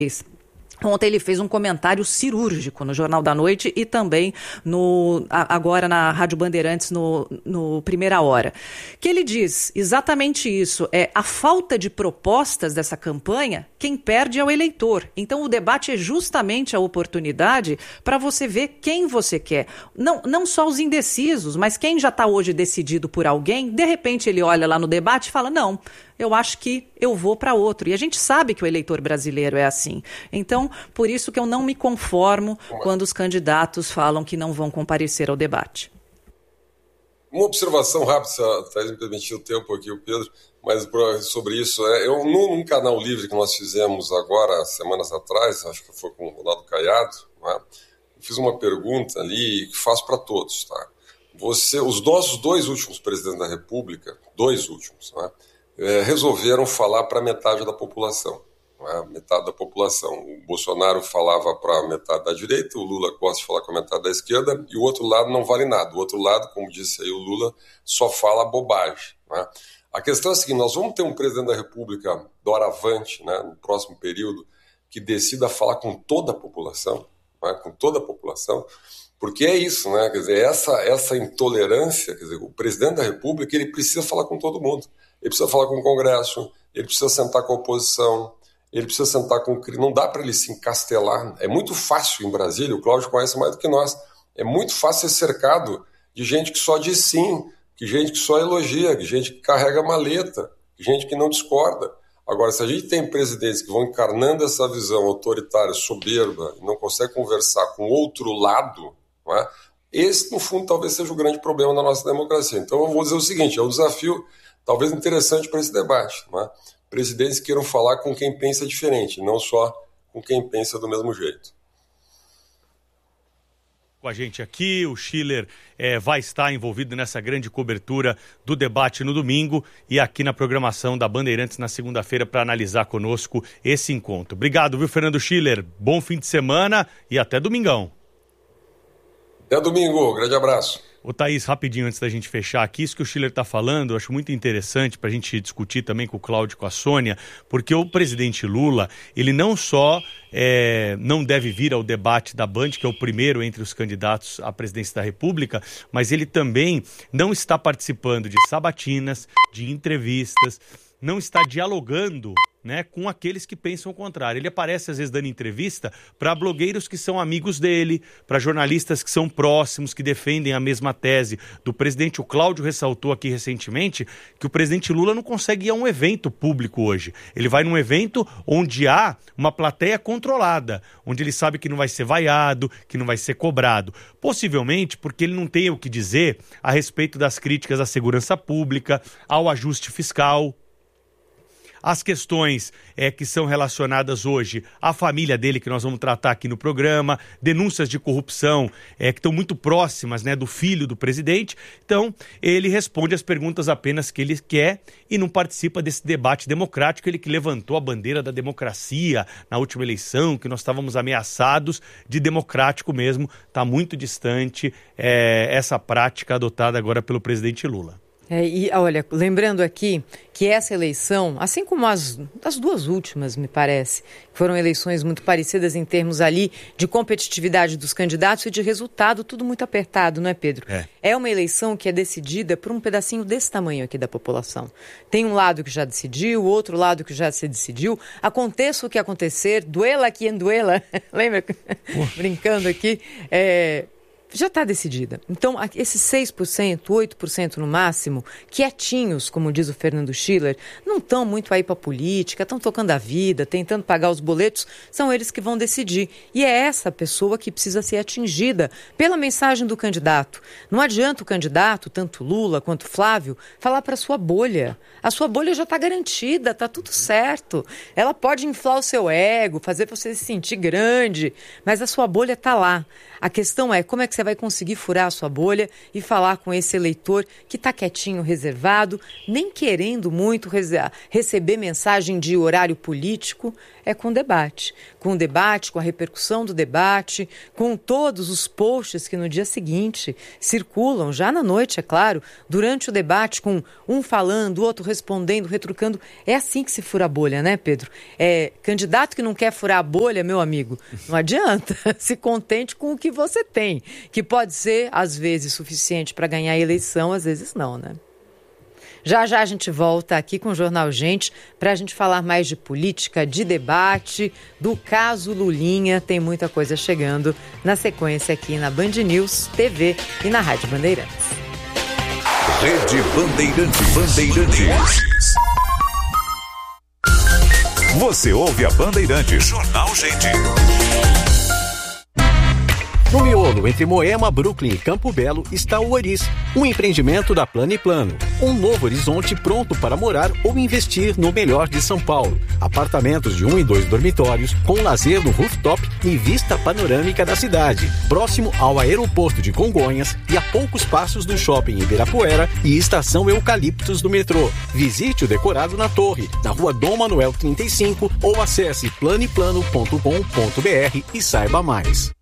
Ontem ele fez um comentário cirúrgico no Jornal da Noite e também agora na Rádio Bandeirantes no Primeira Hora. Que ele diz exatamente isso, a falta de propostas dessa campanha, quem perde é o eleitor. Então o debate é justamente a oportunidade para você ver quem você quer. Não só os indecisos, mas quem já está hoje decidido por alguém, de repente ele olha lá no debate e fala, não, eu acho que eu vou para outro. E a gente sabe que o eleitor brasileiro é assim. Então, por isso que eu não me conformo quando os candidatos falam que não vão comparecer ao debate. Uma observação rápida, se a Thaís me permitir o tempo aqui, o Pedro, mas sobre isso, eu num canal livre que nós fizemos agora, semanas atrás, acho que foi com o Ronaldo Caiado, né? Eu fiz uma pergunta ali que faço para todos, tá? Os nossos dois últimos presidentes da República, né? Resolveram falar para metade da população. Metade da população. O Bolsonaro falava para a metade da direita, o Lula gosta de falar com a metade da esquerda, e o outro lado não vale nada. O outro lado, como disse aí o Lula, só fala bobagem. Né? A questão é a seguinte, nós vamos ter um presidente da República doravante, né, no próximo período, que decida falar com toda a população, né, porque é isso, né? Quer dizer, essa intolerância, quer dizer, o presidente da República ele precisa falar com todo mundo. Ele precisa falar com o Congresso, ele precisa sentar com a oposição, ele precisa sentar com o crime. Não dá para ele se encastelar. É muito fácil em Brasília, o Cláudio conhece mais do que nós, é muito fácil ser cercado de gente que só diz sim, de gente que só elogia, de gente que carrega maleta, de gente que não discorda. Agora, se a gente tem presidentes que vão encarnando essa visão autoritária, soberba, e não consegue conversar com outro lado, não é? Esse, no fundo, talvez seja o grande problema da nossa democracia. Então, eu vou dizer o seguinte, é um desafio talvez interessante para esse debate, não é? Presidentes queiram falar com quem pensa diferente, não só com quem pensa do mesmo jeito. Com a gente aqui, o Schiller vai estar envolvido nessa grande cobertura do debate no domingo e aqui na programação da Bandeirantes na segunda-feira para analisar conosco esse encontro. Obrigado, viu, Fernando Schiller? Bom fim de semana e até domingão. Até domingo, grande abraço. Ô Thaís, rapidinho antes da gente fechar aqui, isso que o Schiller está falando, eu acho muito interessante para a gente discutir também com o Cláudio e com a Sônia, porque o presidente Lula, ele não só não deve vir ao debate da Band, que é o primeiro entre os candidatos à presidência da República, mas ele também não está participando de sabatinas, de entrevistas, não está dialogando, né, com aqueles que pensam o contrário. Ele aparece às vezes dando entrevista para blogueiros que são amigos dele, para jornalistas que são próximos, que defendem a mesma tese do presidente. O Cláudio ressaltou aqui recentemente que o presidente Lula não consegue ir a um evento público hoje. Ele vai num evento onde há uma plateia controlada, onde ele sabe que não vai ser vaiado, que não vai ser cobrado. Possivelmente porque ele não tem o que dizer a respeito das críticas à segurança pública, ao ajuste fiscal. As questões que são relacionadas hoje à família dele, que nós vamos tratar aqui no programa, denúncias de corrupção que estão muito próximas, né, do filho do presidente. Então, ele responde as perguntas apenas que ele quer e não participa desse debate democrático. Ele que levantou a bandeira da democracia na última eleição, que nós estávamos ameaçados de democrático mesmo. Está muito distante essa prática adotada agora pelo presidente Lula. E olha, lembrando aqui que essa eleição, assim como as duas últimas, me parece, foram eleições muito parecidas em termos ali de competitividade dos candidatos e de resultado, tudo muito apertado, não é, Pedro? É uma eleição que é decidida por um pedacinho desse tamanho aqui da população. Tem um lado que já decidiu, o outro lado que já se decidiu. Aconteça o que acontecer, duela quien duela, lembra? Brincando aqui, já está decidida. Então, esses 6%, 8% no máximo, quietinhos, como diz o Fernando Schiller, não estão muito aí para política, estão tocando a vida, tentando pagar os boletos, são eles que vão decidir. E é essa pessoa que precisa ser atingida pela mensagem do candidato. Não adianta o candidato, tanto Lula quanto Flávio, falar para a sua bolha. A sua bolha já está garantida, está tudo certo. Ela pode inflar o seu ego, fazer você se sentir grande, mas a sua bolha está lá. A questão é como é que você você vai conseguir furar a sua bolha e falar com esse eleitor que está quietinho, reservado, nem querendo muito receber mensagem de horário político. É com debate. Com o debate, com a repercussão do debate, com todos os posts que no dia seguinte circulam, já na noite, é claro, durante o debate, com um falando, o outro respondendo, retrucando. É assim que se fura a bolha, né, Pedro? Candidato que não quer furar a bolha, meu amigo, não adianta. Se contente com o que você tem, que pode ser, às vezes, suficiente para ganhar a eleição, às vezes não, né? Já já a gente volta aqui com o Jornal Gente para a gente falar mais de política, de debate, do caso Lulinha. Tem muita coisa chegando na sequência aqui na Band News TV e na Rádio Bandeirantes. Rede Bandeirantes. Você ouve a Bandeirantes. Jornal Gente. No miolo, entre Moema, Brooklyn e Campo Belo, está o Oris, um empreendimento da Plano & Plano. Um novo horizonte pronto para morar ou investir no melhor de São Paulo. Apartamentos de 1 e 2 dormitórios, com lazer no rooftop e vista panorâmica da cidade. Próximo ao aeroporto de Congonhas e a poucos passos do shopping Ibirapuera e estação Eucaliptos do metrô. Visite o decorado na torre, na rua Dom Manuel 35 ou acesse planoeplano.com.br e saiba mais.